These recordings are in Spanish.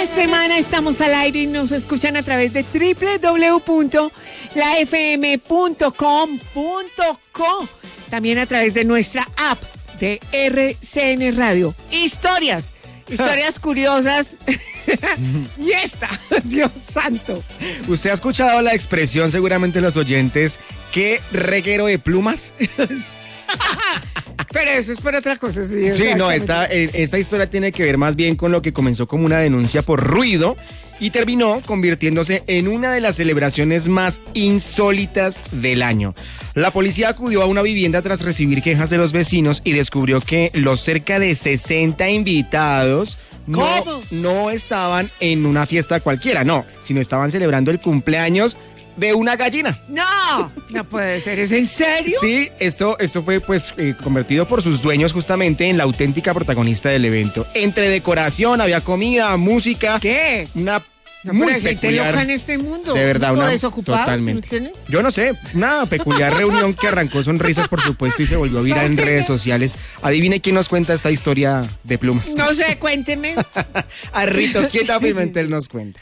de semana estamos al aire y nos escuchan a través de www.lafm.com.co. También a través de nuestra app de RCN Radio. Historias curiosas. Y esta, Dios santo. ¿Usted ha escuchado la expresión, seguramente los oyentes, qué reguero de plumas? Pero eso es por otra cosa, sí. Sí, no, esta historia tiene que ver más bien con lo que comenzó como una denuncia por ruido y terminó convirtiéndose en una de las celebraciones más insólitas del año. La policía acudió a una vivienda tras recibir quejas de los vecinos y descubrió que los cerca de 60 invitados no estaban en una fiesta cualquiera, no, sino estaban celebrando el cumpleaños de una gallina. No puede ser, ¿es en serio? Sí, esto fue pues convertido por sus dueños justamente en la auténtica protagonista del evento. Entre decoración, había comida, música. ¿Qué? Muy gente peculiar, loca en este mundo. de verdad, una totalmente. ¿Sí? Yo no sé, una peculiar reunión que arrancó sonrisas, por supuesto, y se volvió viral en redes sociales. Adivine quién nos cuenta esta historia de plumas. No sé, cuénteme. Arrito Quieta Pimentel nos cuenta.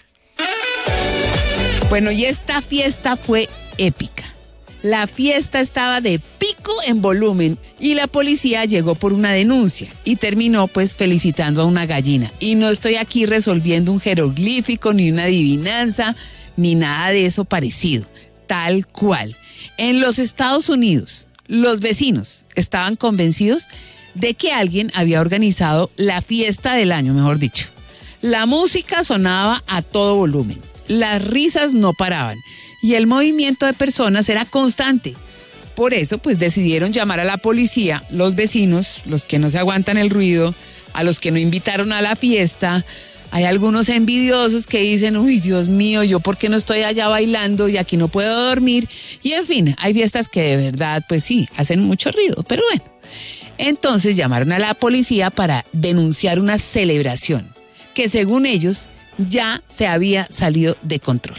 Bueno, y esta fiesta fue épica. La fiesta estaba de pico en volumen y la policía llegó por una denuncia y terminó pues felicitando a una gallina. Y no estoy aquí resolviendo un jeroglífico, ni una adivinanza, ni nada de eso parecido. Tal cual. En los Estados Unidos, los vecinos estaban convencidos de que alguien había organizado la fiesta del año, mejor dicho. La música sonaba a todo volumen. Las risas no paraban y el movimiento de personas era constante. Por eso, pues decidieron llamar a la policía, los vecinos, los que no se aguantan el ruido, a los que no invitaron a la fiesta. Hay algunos envidiosos que dicen, uy, Dios mío, yo por qué no estoy allá bailando y aquí no puedo dormir. Y en fin, hay fiestas que de verdad, pues sí, hacen mucho ruido, pero bueno. Entonces llamaron a la policía para denunciar una celebración que según ellos ya se había salido de control.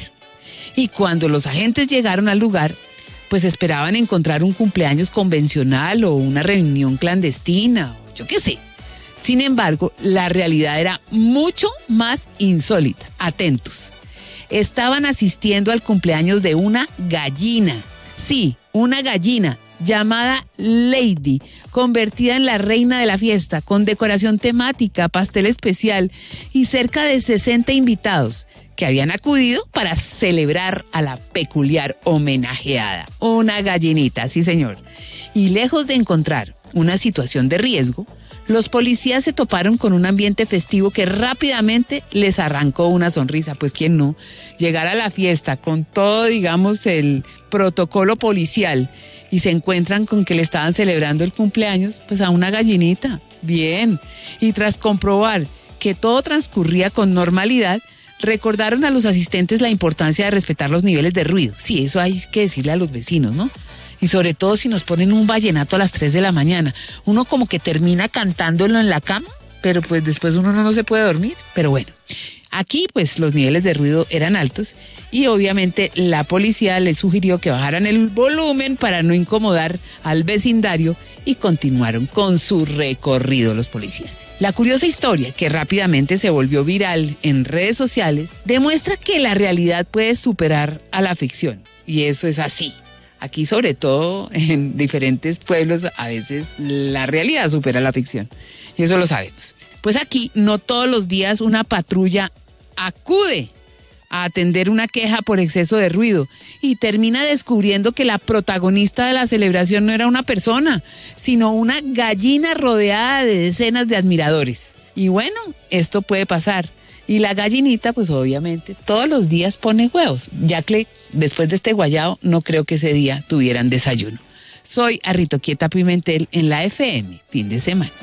Y cuando los agentes llegaron al lugar, pues esperaban encontrar un cumpleaños convencional o una reunión clandestina, o yo qué sé. Sin embargo, la realidad era mucho más insólita. Atentos. Estaban asistiendo al cumpleaños de una gallina. Sí, una gallina llamada Lady, convertida en la reina de la fiesta, con decoración temática, pastel especial y cerca de 60 invitados que habían acudido para celebrar a la peculiar homenajeada. Una gallinita, sí señor. Y lejos de encontrar una situación de riesgo, los policías se toparon con un ambiente festivo que rápidamente les arrancó una sonrisa. Pues quién no, llegar a la fiesta con todo, digamos, el protocolo policial y se encuentran con que le estaban celebrando el cumpleaños, pues a una gallinita. Bien. Y tras comprobar que todo transcurría con normalidad, recordaron a los asistentes la importancia de respetar los niveles de ruido. Sí, eso hay que decirle a los vecinos, ¿no? Y sobre todo si nos ponen un vallenato a las 3 de la mañana. Uno como que termina cantándolo en la cama, pero pues después uno no se puede dormir. Pero bueno, aquí pues los niveles de ruido eran altos y obviamente la policía les sugirió que bajaran el volumen para no incomodar al vecindario y continuaron con su recorrido los policías. La curiosa historia, que rápidamente se volvió viral en redes sociales, demuestra que la realidad puede superar a la ficción. Y eso es así. Aquí, sobre todo en diferentes pueblos, a veces la realidad supera la ficción. Y eso lo sabemos. Pues aquí no todos los días una patrulla acude a atender una queja por exceso de ruido y termina descubriendo que la protagonista de la celebración no era una persona, sino una gallina rodeada de decenas de admiradores. Y bueno, esto puede pasar. Y la gallinita, pues obviamente, todos los días pone huevos, ya que después de este guayao no creo que ese día tuvieran desayuno. Soy Arrito Quieta Pimentel en la FM, fin de semana.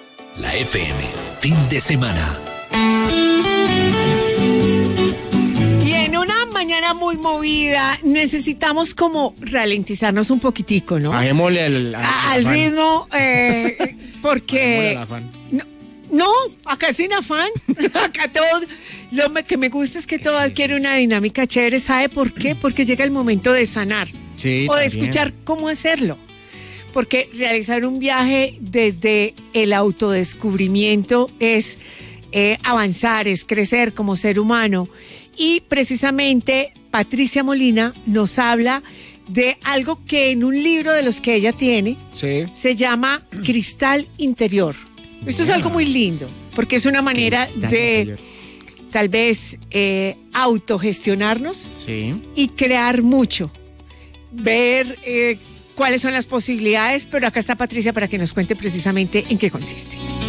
La FM, fin de semana. Y en una mañana muy movida necesitamos como ralentizarnos un poquitico, ¿no? Bajémosle al ritmo, porque... No, acá sin afán, acá todo, lo que me gusta es que todo adquiere una dinámica chévere. ¿Sabe por qué? Porque llega el momento de sanar, sí, o de también escuchar cómo hacerlo. Porque realizar un viaje desde el autodescubrimiento es avanzar, es crecer como ser humano. Y precisamente Patricia Molina nos habla de algo que en un libro de los que ella tiene se llama Cristal Interior. Esto es algo muy lindo, porque es una manera de tal vez autogestionarnos y crear mucho, ver cuáles son las posibilidades, pero acá está Patricia para que nos cuente precisamente en qué consiste.